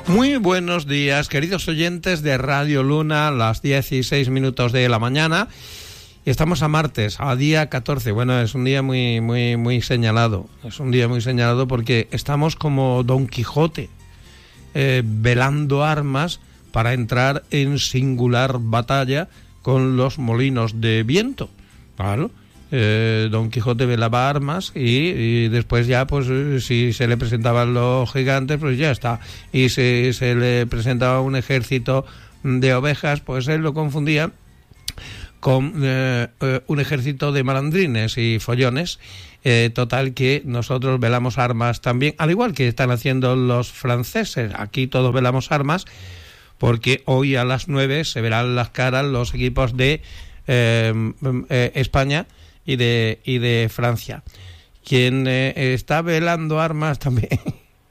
Muy buenos días, queridos oyentes de Radio Luna, las 16:06 de la mañana. Y estamos a martes, a día 14. Bueno, es un día muy señalado. Es un día muy señalado porque estamos como Don Quijote, velando armas para entrar en singular batalla con los molinos de viento. Claro. Don Quijote velaba armas y después ya, pues si se le presentaban los gigantes, pues ya está. Y si se le presentaba un ejército de ovejas, pues él lo confundía con un ejército de malandrines y follones. Total que nosotros velamos armas también, al igual que están haciendo los franceses. Aquí todos velamos armas porque hoy a las 9 se verán las caras los equipos de España y de Francia. Quien está velando armas también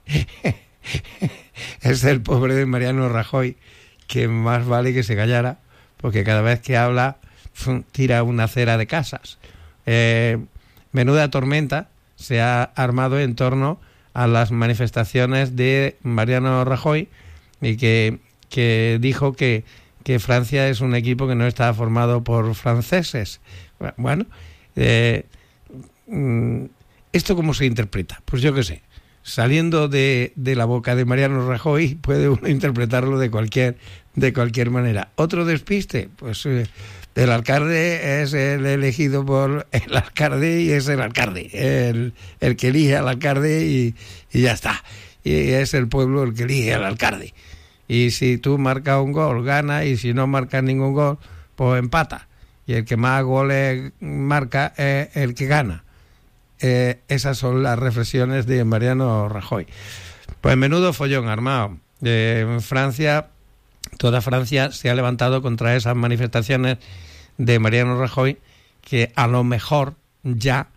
es el pobre de Mariano Rajoy, que más vale que se callara, porque cada vez que habla tira una cera de casas. Menuda tormenta se ha armado en torno a las manifestaciones de Mariano Rajoy, y que dijo que Francia es un equipo que no está formado por franceses. Bueno, ¿esto cómo se interpreta? Pues yo qué sé, saliendo de la boca de Mariano Rajoy puede uno interpretarlo de cualquier manera. Otro despiste, pues el alcalde es el elegido por el alcalde y es el alcalde, el que elige al alcalde y ya está. Y es el pueblo el que elige al alcalde. Y si tú marcas un gol, gana, y si no marcas ningún gol, pues empata. Y el que más goles marca es el que gana. Esas son las reflexiones de Mariano Rajoy. Pues menudo follón armado. Francia, toda Francia se ha levantado contra esas manifestaciones de Mariano Rajoy, que a lo mejor ya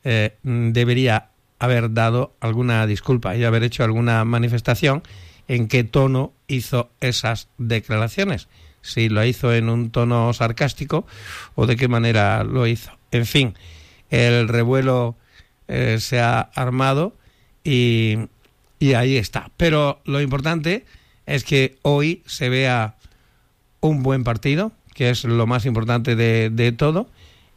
debería haber dado alguna disculpa y haber hecho alguna manifestación. ¿En qué tono hizo esas declaraciones? Si lo hizo en un tono sarcástico o de qué manera lo hizo. En fin, el revuelo se ha armado y ahí está. Pero lo importante es que hoy se vea un buen partido, que es lo más importante de todo,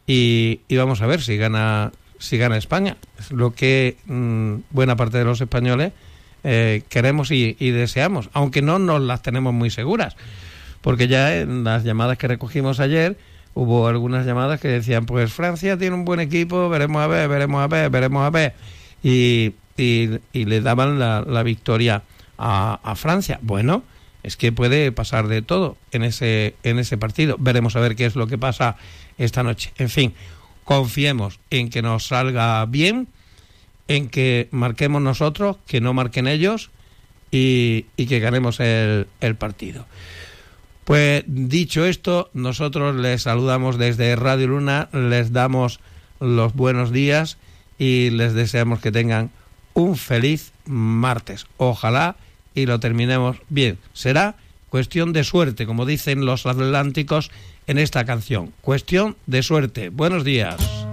y vamos a ver si gana España. Es lo que buena parte de los españoles queremos y deseamos, aunque no nos las tenemos muy seguras. Porque ya en las llamadas que recogimos ayer hubo algunas llamadas que decían, pues Francia tiene un buen equipo, veremos a ver. Y le daban la victoria a Francia. Bueno, es que puede pasar de todo en ese partido. Veremos a ver qué es lo que pasa esta noche. En fin, confiemos en que nos salga bien, en que marquemos nosotros, que no marquen ellos y que ganemos el partido. Pues dicho esto, nosotros les saludamos desde Radio Luna, les damos los buenos días y les deseamos que tengan un feliz martes. Ojalá y lo terminemos bien. Será cuestión de suerte, como dicen los atlánticos en esta canción. Cuestión de suerte. Buenos días.